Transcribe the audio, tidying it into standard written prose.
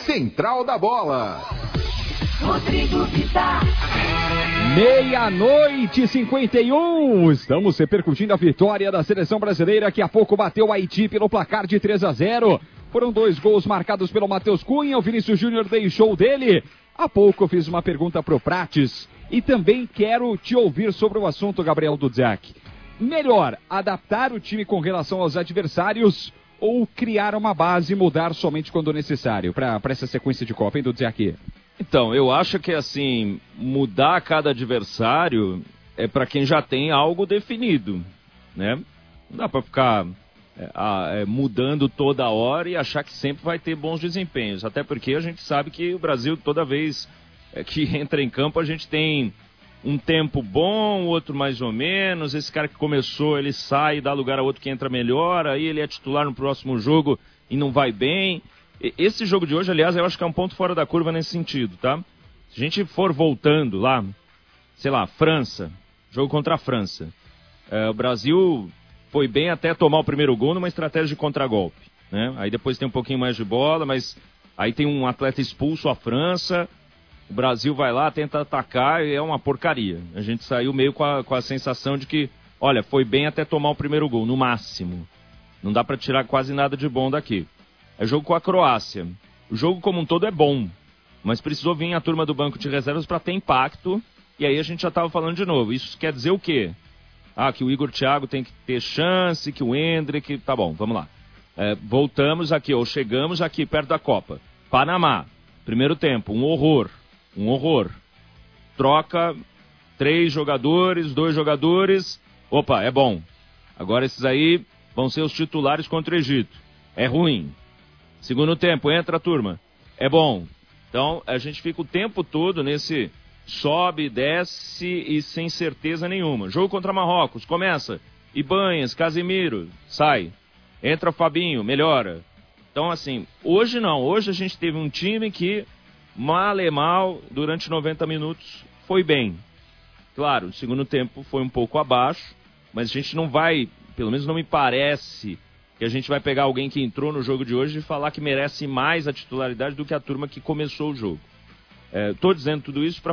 Central da Bola. Rodrigo Vitar. 00:51. Estamos repercutindo a vitória da seleção brasileira, que há pouco bateu o Haiti pelo placar de 3-0. Foram 2 gols marcados pelo Matheus Cunha. O Vinícius Júnior deixou dele. Há pouco eu fiz uma pergunta pro Prates e também quero te ouvir sobre o assunto, Gabriel Dudziak. Melhor adaptar o time com relação aos adversários ou criar uma base e mudar somente quando necessário para essa sequência de Copa, hein, Dudziak? Então, eu acho que assim, mudar cada adversário é para quem já tem algo definido, né? Não dá para ficar mudando toda hora e achar que sempre vai ter bons desempenhos, até porque a gente sabe que o Brasil, toda vez que entra em campo, a gente tem um tempo bom, outro mais ou menos, esse cara que começou, ele sai e dá lugar a outro que entra melhor, aí ele é titular no próximo jogo e não vai bem. Esse jogo de hoje, aliás, eu acho que é um ponto fora da curva nesse sentido, tá? Se a gente for voltando lá, sei lá, França, jogo contra a França, o Brasil foi bem até tomar o primeiro gol numa estratégia de contragolpe, né? Aí depois tem um pouquinho mais de bola, mas aí tem um atleta expulso, a França, o Brasil vai lá, tenta atacar e é uma porcaria. A gente saiu meio com a sensação de que, olha, foi bem até tomar o primeiro gol, no máximo. Não dá pra tirar quase nada de bom daqui. É jogo com a Croácia. O jogo como um todo é bom, mas precisou vir a turma do banco de reservas para ter impacto, e aí a gente já estava falando de novo. Isso quer dizer o quê? Que o Igor Thiago tem que ter chance, que o Endrick... Tá bom, vamos lá. Voltamos aqui, ou chegamos aqui perto da Copa. Panamá, primeiro tempo, um horror. Troca 3 jogadores, 2 jogadores. Opa, é bom. Agora esses aí vão ser os titulares contra o Egito. É ruim. Segundo tempo, entra a turma. É bom. Então, a gente fica o tempo todo nesse sobe, desce e sem certeza nenhuma. Jogo contra Marrocos, começa. Ibanhas, Casemiro, sai. Entra Fabinho, melhora. Então, assim, hoje não. Hoje a gente teve um time que, mal e mal, durante 90 minutos, foi bem. Claro, o segundo tempo foi um pouco abaixo, mas a gente não vai, pelo menos não me parece, que a gente vai pegar alguém que entrou no jogo de hoje e falar que merece mais a titularidade do que a turma que começou o jogo. Estou dizendo tudo isso para